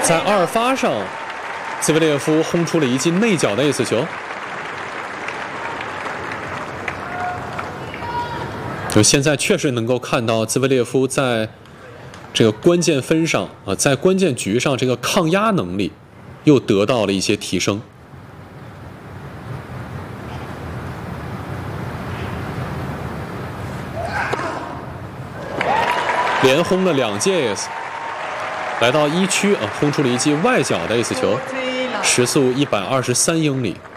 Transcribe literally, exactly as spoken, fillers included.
在二发上，兹维列夫轰出了一记内角的 ace 球。就现在确实能够看到兹维列夫在这个关键分上啊，在关键局上这个抗压能力又得到了一些提升。连轰了两记 ace。 来到一区啊，轰出了一记外角的 ace 球，时速一百二十三英里。